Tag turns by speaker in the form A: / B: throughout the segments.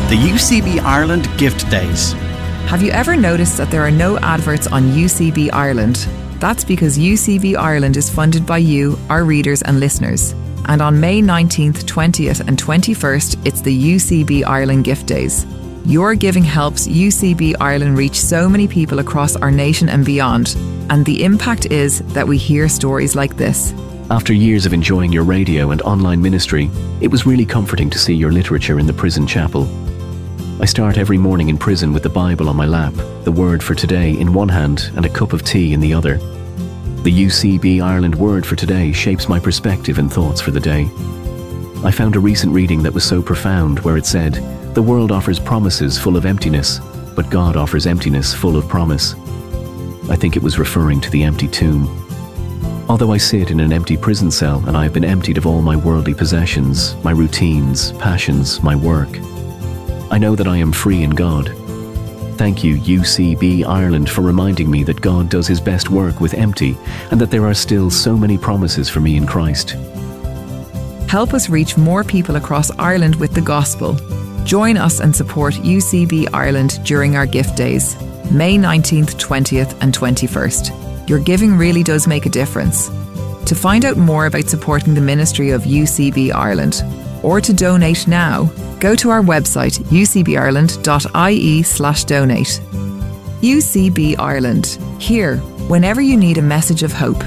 A: the UCB Ireland Gift Days.
B: Have you ever noticed that there are no adverts on UCB Ireland? That's because UCB Ireland is funded by you, our readers and listeners. And on May 19th, 20th and 21st, it's the UCB Ireland Gift Days. Your giving helps UCB Ireland reach so many people across our nation and beyond. And the impact is that we hear stories like this.
C: After years of enjoying your radio and online ministry, it was really comforting to see your literature in the prison chapel. I start every morning in prison with the Bible on my lap, the Word for Today in one hand and a cup of tea in the other. The UCB Ireland Word for Today shapes my perspective and thoughts for the day. I found a recent reading that was so profound where it said, "The world offers promises full of emptiness, but God offers emptiness full of promise." I think it was referring to the empty tomb. Although I sit in an empty prison cell and I have been emptied of all my worldly possessions, my routines, passions, my work, I know that I am free in God. Thank you, UCB Ireland, for reminding me that God does his best work with empty and that there are still so many promises for me in Christ.
B: Help us reach more people across Ireland with the gospel. Join us and support UCB Ireland during our gift days, May 19th, 20th and 21st. Your giving really does make a difference. To find out more about supporting the ministry of UCB Ireland, or to donate now, go to our website ucbireland.ie/donate. UCB Ireland, here whenever you need a message of hope.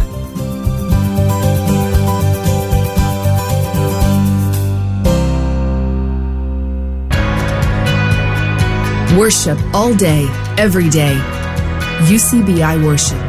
D: Worship all day, every day. UCBI Worship.